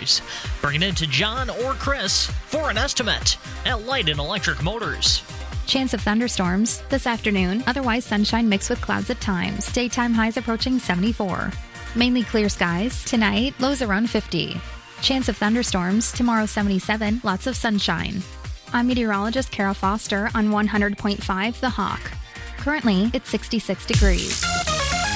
Motors. Bring it in to John or Chris for an estimate at Light and Electric Motors. Chance of thunderstorms this afternoon. Otherwise sunshine mixed with clouds at times. Daytime highs approaching 74. Mainly clear skies. Tonight, lows around 50. Chance of thunderstorms. Tomorrow 77. Lots of sunshine. I'm meteorologist Carol Foster on 100.5 The Hawk. Currently, it's 66 degrees.